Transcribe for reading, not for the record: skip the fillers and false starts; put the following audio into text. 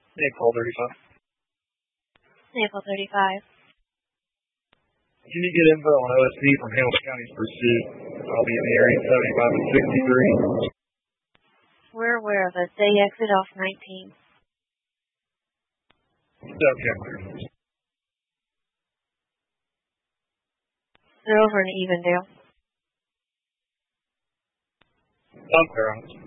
April 35. April 35. Can you get info on OSP from Hamilton County's pursuit? I'll be in the area 75 and 63. We're aware of it. They exit off 19. Okay. They're over in Evendale. Okay.